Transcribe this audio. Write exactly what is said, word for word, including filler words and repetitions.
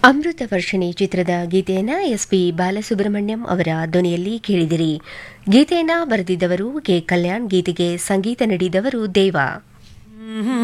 ಅಮೃತ ವರ್ಷಿಣಿ ಚಿತ್ರದ ಗೀತೆಯನ್ನ S P Balasubrahmanyam ಅವರ ಧ್ವನಿಯಲ್ಲಿ ಕೇಳಿದಿರಿ. ಗೀತೆಯನ್ನ ಬರೆದಿದ್ದವರು ಕೆ ಕಲ್ಯಾಣ್, ಗೀತೆಗೆ ಸಂಗೀತ ನೀಡಿದವರು ದೇವಾ.